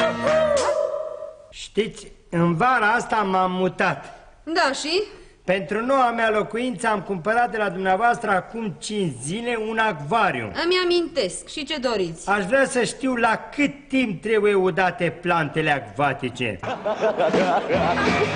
Știți, în vara asta m-am mutat. Da, și? Pentru noua mea locuință am cumpărat de la dumneavoastră acum 5 zile un acvariu. Îmi amintesc. Și ce doriți? Aș vrea să știu la cât timp trebuie udate plantele acvatice.